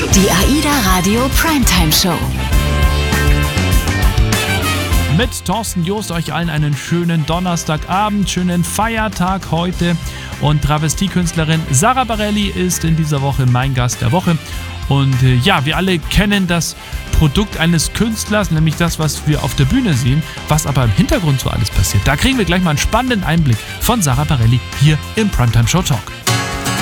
Die AIDA Radio Primetime Show. Mit Thorsten Joost euch allen einen schönen Donnerstagabend, schönen Feiertag heute. Und Travestiekünstlerin Sara Bareilles ist in dieser Woche mein Gast der Woche. Und ja, wir alle kennen das Produkt eines Künstlers, nämlich das, was wir auf der Bühne sehen, was aber im Hintergrund so alles passiert. Da kriegen wir gleich mal einen spannenden Einblick von Sara Bareilles hier im Primetime Show Talk.